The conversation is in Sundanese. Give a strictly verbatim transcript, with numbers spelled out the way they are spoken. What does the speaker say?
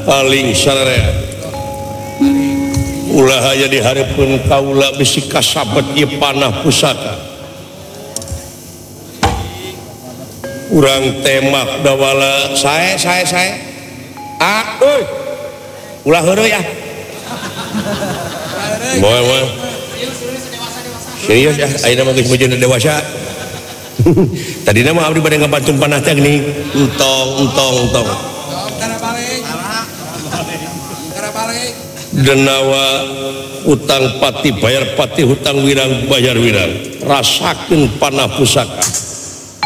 paling sararea ulah aya di hareupeun kaula bisi kasabet ieu panah pusaka urang temak dawala sae sae sae ah euy ulah heureuy ah moe moe serius ya ayeuna mah geus mujuna dewasa tadina mah abdi bade ngabantung panah teh geuning entong entong entong denawa utang pati bayar pati hutang wirang bayar wirang rasakeun panah pusaka